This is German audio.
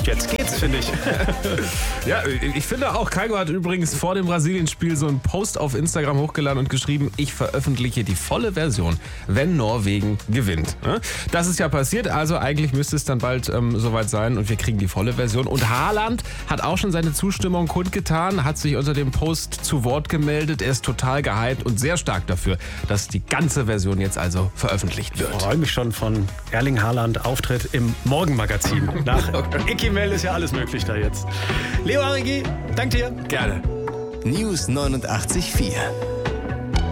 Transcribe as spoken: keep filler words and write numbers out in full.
Jetzt geht's, finde ich. Ja, ich finde auch, Kaigo hat übrigens vor dem Brasilien-Spiel so einen Post auf Instagram hochgeladen und geschrieben, ich veröffentliche die volle Version, wenn Norwegen gewinnt. Das ist ja passiert, also eigentlich müsste es dann bald ähm, soweit sein und wir kriegen die volle Version. Und Haaland hat auch schon seine Zustimmung kundgetan, hat sich unter dem Post zu Wort gemeldet. Er ist total gehypt und sehr stark dafür, dass die ganze Version jetzt also veröffentlicht wird. Ich freue mich schon von Erling Haaland Auftritt im Morgenmagazin. Nach Ekimel ist ja alles möglich da jetzt. Leo Arrighi, danke dir. Gerne. News neunundachtzig Komma vier